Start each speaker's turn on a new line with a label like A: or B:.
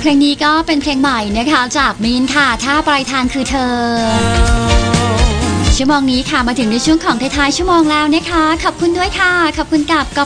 A: ลงนี้ก็เป็นเพลงใหม่นะคะจากมีนค่ะถ้าปลายทางคือเธอชั่วโมงนี้ค่ะมาถึงในช่วงของท้ายๆชั่วโมงแล้วนะคะขอบคุณด้วยค่ะขอบคุณกับ